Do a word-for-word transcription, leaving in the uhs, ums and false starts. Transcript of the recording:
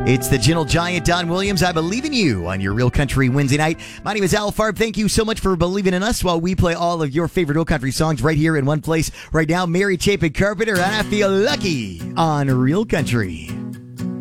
It's the gentle giant Don Williams. I believe in you on your Real Country Wednesday night. My name is Al Farb. Thank you so much for believing in us while we play all of your favorite Real Country songs right here in one place right now. Mary Chapin Carpenter, and I Feel Lucky on Real Country.